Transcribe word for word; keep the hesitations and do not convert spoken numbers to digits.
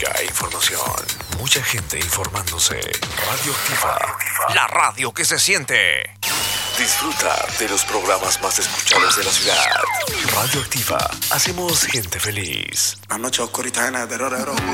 música e información. Mucha gente informándose. Radioactiva, la radio que se siente. Disfruta de los programas más escuchados de la ciudad. Radioactiva, hacemos gente feliz. La noche oscurita llena de terror.